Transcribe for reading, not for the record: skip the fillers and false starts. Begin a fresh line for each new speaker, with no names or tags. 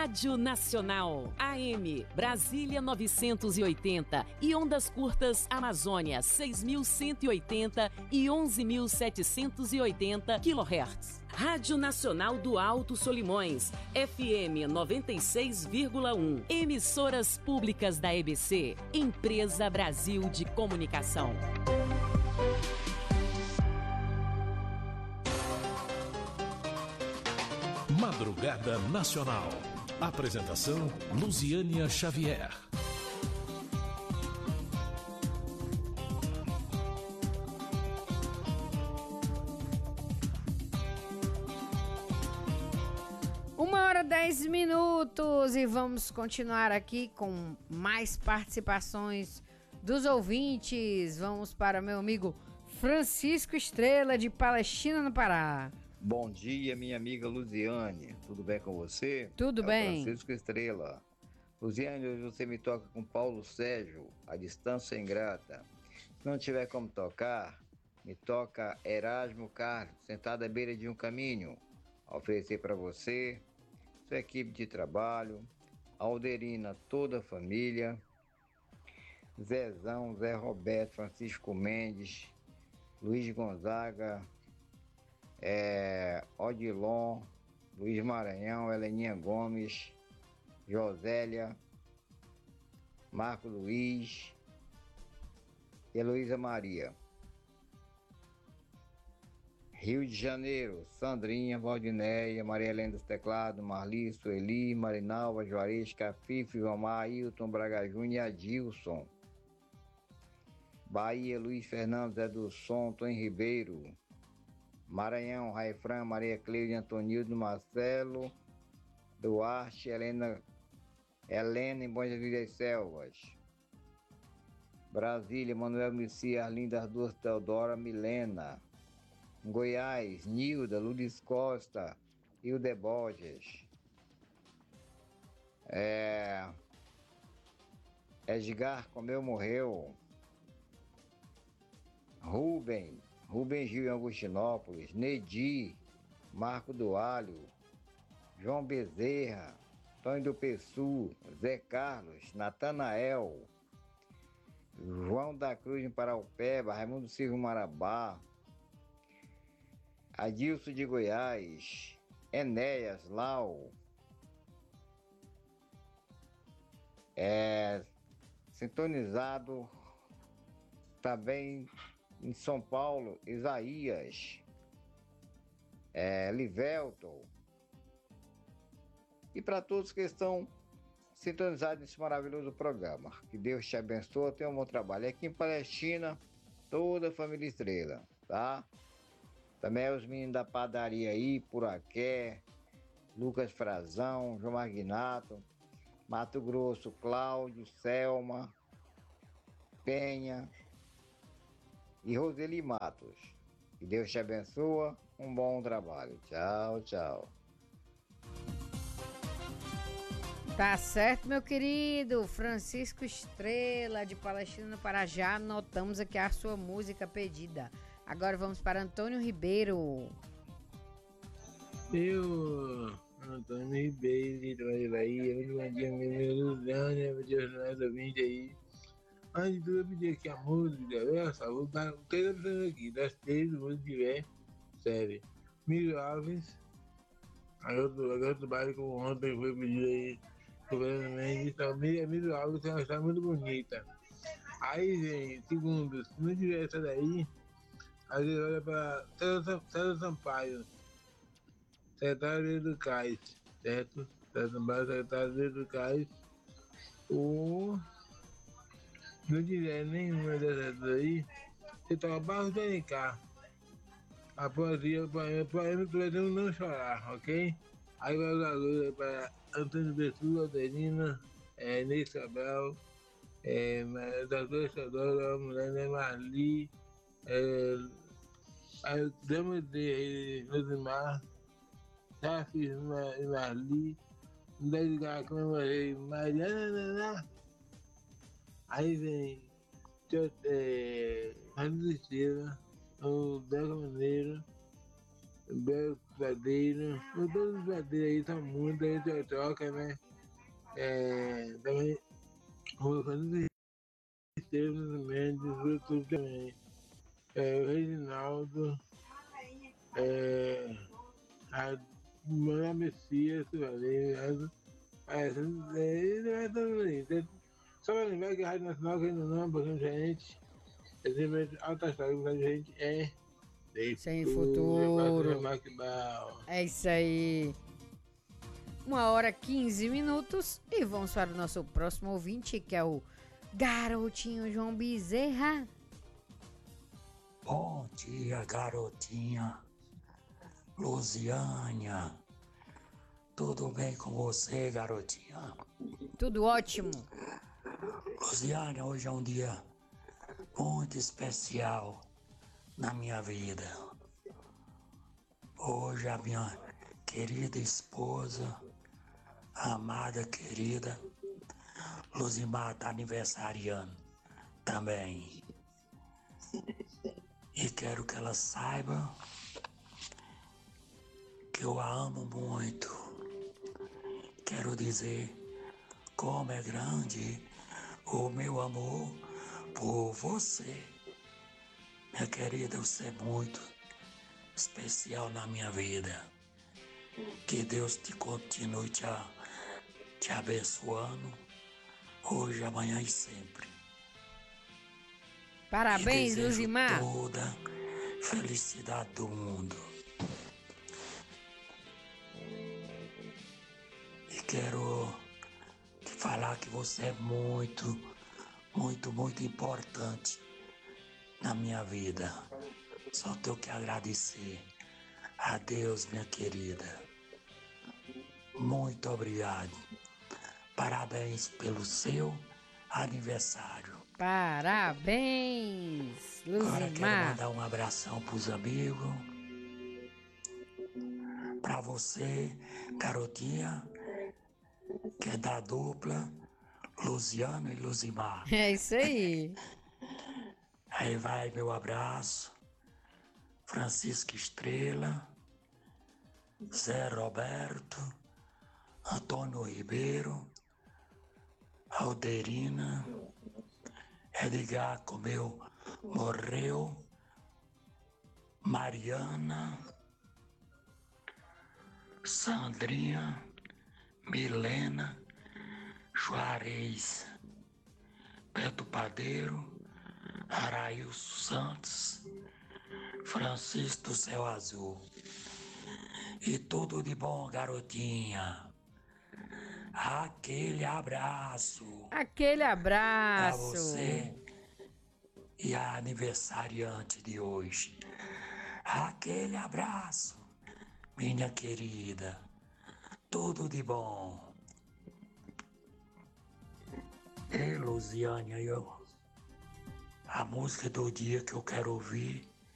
Rádio Nacional, AM, Brasília 980 e ondas curtas Amazônia 6.180 e 11.780 kHz. Rádio Nacional do Alto Solimões, FM 96,1. Emissoras públicas da EBC, Empresa Brasil de Comunicação.
Madrugada Nacional. Apresentação: Luziânia Xavier.
Uma hora 10 minutos e vamos continuar aqui com mais participações dos ouvintes. Vamos para meu amigo Francisco Estrela, de Palestina, no Pará.
Bom dia, minha amiga Luziane. Tudo bem com você?
Tudo bem.
Francisco Estrela. Luziane, hoje você me toca com Paulo Sérgio, A Distância Ingrata. Se não tiver como tocar, me toca Erasmo Carlos, Sentado à Beira de um Caminho. A oferecer para você, sua equipe de trabalho, Alderina, toda a família, Zezão, Zé Roberto, Francisco Mendes, Luiz Gonzaga, Odilon, Luiz Maranhão, Heleninha Gomes, Josélia, Marco Luiz e Heloísa Maria. Rio de Janeiro, Sandrinha, Valdinéia, Maria Helena dos Teclados, Marli, Sueli, Marinalva, Juarez, Cafife, Vomar, Ailton, Braga Júnior e Adilson. Bahia, Luiz Fernando, Zé do Som, Tom Ribeiro. Maranhão, Raifran, Maria Cleide, Antonildo, Marcelo, Duarte, Helena em Bom Jesus das Selvas. Brasília, Manuel Messia, Arlinda, das Duas, Teodora, Milena. Goiás, Nilda, Luiz Costa, Hilde Borges. Edgar Comeu Morreu. Rubem Gil em Augustinópolis, Nedi, Marco do Alho, João Bezerra, Tônio do Pessu, Zé Carlos, Natanael, João da Cruz em Paraupeba, Raimundo Silva Marabá, Adilson de Goiás, Enéas, Lau, sintonizado também em São Paulo, Isaías, Livelton, e para todos que estão sintonizados nesse maravilhoso programa. Que Deus te abençoe, tenha um bom trabalho. Aqui em Palestina, toda a família Estrela, tá? Também os meninos da padaria aí, Puraqué, Lucas Frazão, João Magnato, Mato Grosso, Cláudio, Selma, Penha e Roseli Matos. Que Deus te abençoe, um bom trabalho. Tchau, tchau.
Tá certo, meu querido Francisco Estrela, de Palestina, no Pará. Já anotamos aqui a sua música pedida. Agora vamos para Antônio Ribeiro.
Antônio Ribeiro, de Bahia. Bom dia, meu Luziane, bom dia, os ouvintes aí. Antes de tudo, eu pedi aqui a música, olha só, vou dar 3 opções aqui, das 3, se você tiver, sério. Miro Alves, agora trabalho com ontem, foi pedido aí, o Fernando Mendes, então, Miro Alves é uma história muito bonita. Aí, gente, segundo, se não tiver essa daí, aí você olha para César Sampaio, secretário do CAIS, certo? César Sampaio, secretário do CAIS, se não tiver nenhuma dessas aí, você toca Barros de NK. A poesia, o poema pretendo não chorar, ok? Aí vai usar a luz para Antônio Bessu, Alderina, Ney Cabral, Dr. Teodoro, a mulher Marli, a Dama de Rosimar, Chafi e Marli, dedicar a comemorei Mariana. Aí vem Rádio Estrela, o Beco Mineiro, Beto Padeiro, todos os padeiros aí são muitos, aí troca, né? Também, colocando Estevam Mendes, o YouTube também. O Reginaldo, a Mãe Messias, valeu. Só pra lembrar que a Rádio Nacional, que ainda não é um pouquinho diferente, é sempre alta história, que a gente
sem futuro. É isso aí. 1h15 e vamos para o nosso próximo ouvinte, que é o Garotinho João Bezerra.
Bom dia, garotinha Luziânia. Tudo bem com você, garotinha?
Tudo ótimo.
Luziânia, hoje é um dia muito especial na minha vida. Hoje a minha querida esposa, a amada querida Luzimar, está aniversariando também. E quero que ela saiba que eu a amo muito. Quero dizer como é grande o meu amor por você. Minha querida, você é muito especial na minha vida. Que Deus te continue te abençoando, hoje, amanhã e sempre.
Parabéns,
e desejo
Luzimar.
toda felicidade do mundo. E quero te falar que você é muito, muito, muito importante na minha vida. Só tenho que agradecer a Deus, minha querida. Muito obrigado. Parabéns pelo seu aniversário.
Parabéns,
Agora quero
Luzimar.
mandar um abração pros amigos. Pra você, garotinha, que é da dupla Luziano e Luzimar.
É isso aí.
Aí vai meu abraço. Francisco Estrela, Zé Roberto, Antônio Ribeiro, Alderina, Edgar Comeu morreu, Mariana, Sandrinha, Milena, Juarez, Beto Padeiro, Arailson Santos, Francisco do Céu Azul. E tudo de bom, garotinha. Aquele abraço.
Aquele
Pra
abraço.
você e a aniversariante de hoje. Aquele abraço, minha querida. Tudo de bom. E Luziânia, a música do dia que eu quero ouvir